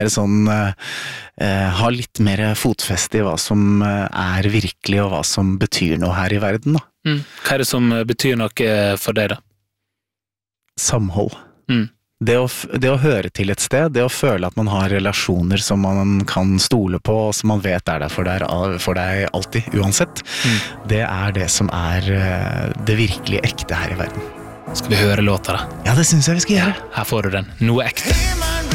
sånn ha litt mer fotfeste i hva som virkelig og hva som betyr noe her i verden da. Hva det som betyr noe for deg da? Samhold. Det å høre til et sted, det å føle at man har relasjoner som man kan stole på, og som man vet der for deg alltid, uansett, det det som det virkelig ekte her i verden. Skal vi høre låta da? Ja, det synes jeg vi skal gjøre. Her får du den, Noe ekte.